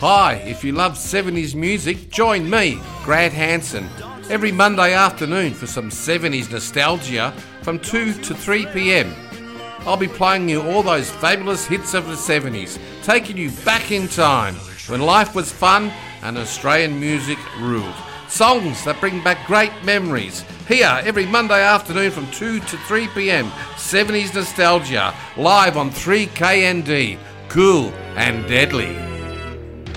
Hi, if you love 70s music, join me, Grant Hansen, every Monday afternoon for some 70s nostalgia from 2 to 3 p.m. I'll be playing you all those fabulous hits of the 70s, taking you back in time when life was fun and Australian music ruled. Songs that bring back great memories. Here, every Monday afternoon from 2 to 3 p.m, 70s Nostalgia, live on 3KND. Cool and deadly.